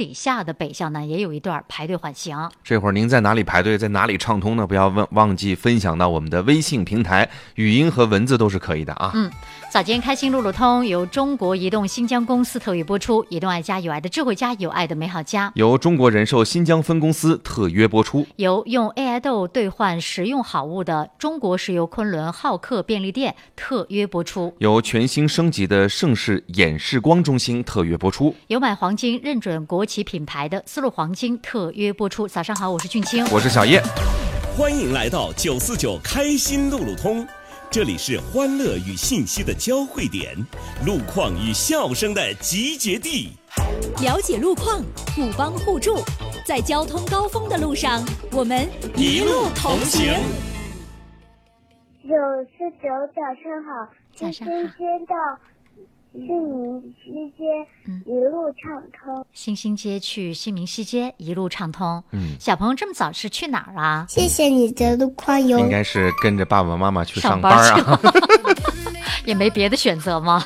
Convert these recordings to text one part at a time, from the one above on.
底下的北向南也有一段排队缓行。 这会儿您在哪里排队，在哪里畅通呢？不要忘记分享到我们的微信平台，语音和文字都是可以的啊。 早间开心路路通由中国移动新疆公司特约播出，移动爱家有爱的智慧家，有爱的美好家由中国人寿新疆分公司特约播出， 由用 AI 豆兑换实用好物的中国石油昆仑浩克便利店特约播出， 由全新升级的盛世眼视光中心特约播出， 有买黄金认准国企品牌的丝路黄金特约播出。早上好，我是俊清， 我是小叶， 欢迎来到949开心路路通，这里是欢乐与信息的交汇点，路况与笑声的集结地。 了解路况，互帮互助，在交通高峰的路上，我们一路同行。 949早上好，新兴街到新民西街一路畅通。 新兴街去新民西街一路畅通。小朋友这么早是去哪儿啊？ 谢谢你的路况哟。 应该是跟着爸爸妈妈去上班啊。 也没别的选择吗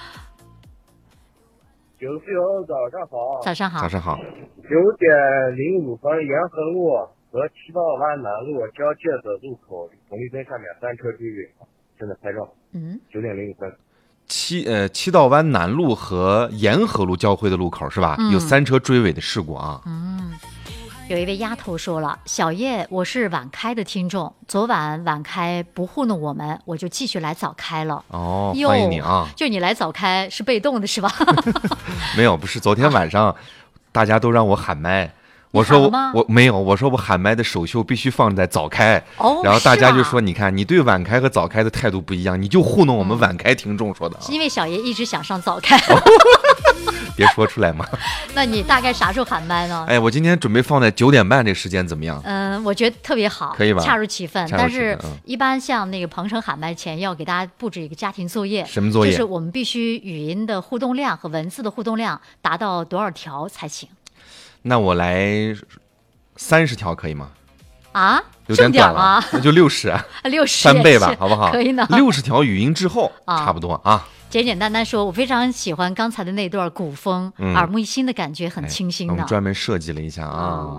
？949早上好。 早上好。 早上好。 9点05分，沿河路和七道湾南路交界的路口红绿灯下面3车追尾，正在拍照。9点05分。 七道湾南路和沿河路交汇的路口是吧？有3车追尾的事故啊。 有一位丫头说了，小叶，我是晚开的听众，昨晚晚开不糊弄我们，我就继续来早开了。 欢迎你啊！ 就你来早开是被动的是吧？ 没有，不是，昨天晚上大家都让我喊麦。我说我没有，我说我喊麦的首秀必须放在早开，然后大家就说，你看你对晚开和早开的态度不一样，你就糊弄我们晚开听众说的。 因为小爷一直想上早开。 别说出来嘛。 那你大概啥时候喊麦呢？ 我今天准备放在9点半这时间怎么样？ 我觉得特别好， 可以吧？ 恰如其分。但是一般像那个鹏程喊麦前要给大家布置一个家庭作业。 什么作业？ 就是我们必须语音的互动量和文字的互动量达到多少条才行。 那我来30条可以吗？ 啊， 有点短了，那就60啊，3倍吧，好不好？ 可以呢。 60条语音之后，差不多啊。 简简单单说，我非常喜欢刚才的那段古风，耳目一新的感觉，很清新的。 我们专门设计了一下啊。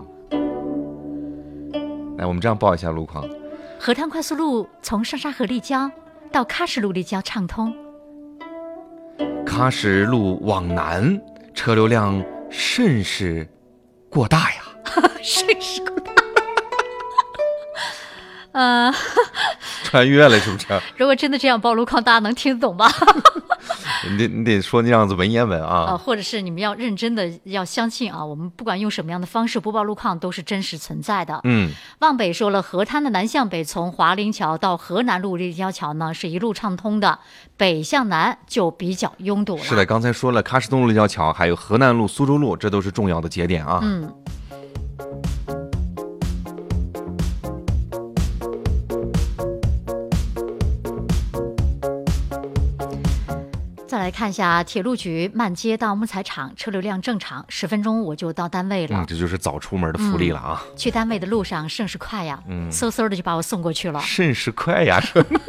来，我们这样报一下路况： 河滩快速路从上沙河立交到喀什路立交畅通， 喀什路往南车流量甚是过大呀。 甚是过大。 穿越了是不是？ 如果真的这样报路况，大家能听得懂吧？ 你得说那样子文言文啊。 或者是你们要认真的要相信啊，我们不管用什么样的方式播报路况都是真实存在的。望北说了，河滩的南向北从华林桥到河南路立交桥呢是一路畅通的，北向南就比较拥堵了。 是的，刚才说了喀什东路立交桥，还有河南路、苏州路，这都是重要的节点啊。 再来看一下铁路局慢街到木材厂，车流量正常，10分钟我就到单位了。 这就是早出门的福利了啊！ 去单位的路上甚是快呀，嗖嗖的就把我送过去了。 甚是快呀，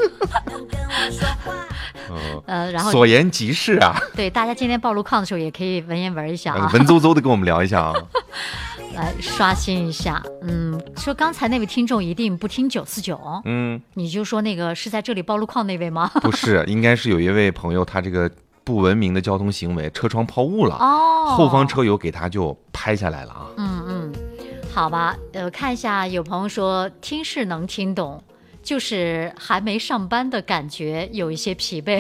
然后所言极是啊。 对，大家今天报路况的时候也可以文言文一下啊， 文绉绉的跟我们聊一下啊。 来刷新一下，说刚才那位听众一定不听949，你就说那个是在这里报路况那位吗？ 不是，应该是有一位朋友，他这个不文明的交通行为，车窗抛物了，后方车友给他就拍下来了啊。 好吧，看一下，有朋友说听是能听懂，就是还没上班的感觉有一些疲惫，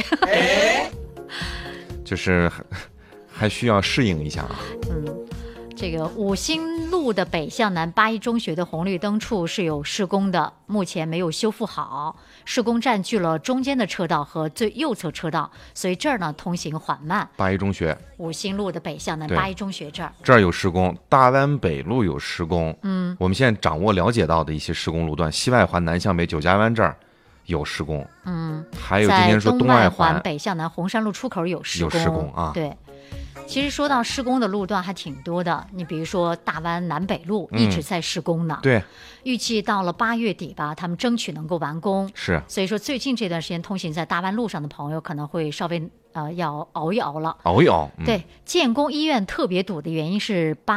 就是还需要适应一下啊。 这个五星路的北向南八一中学的红绿灯处是有施工的，目前没有修复好，施工占据了中间的车道和最右侧车道，所以这儿呢通行缓慢。 八一中学， 五星路的北向南八一中学这儿有施工，大湾北路有施工。我们现在掌握了解到的一些施工路段，西外环南向北九家湾这儿有施工。还有今天说东外环北向南红山路出口有施工啊。 对。其实说到施工的路段还挺多的，你比如说大湾南北路一直在施工呢。 对， 预计到了8月底吧，他们争取能够完工。 是， 所以说最近这段时间通行在大湾路上的朋友可能会稍微要熬一熬了。 熬一熬。 对，建工医院特别堵的原因是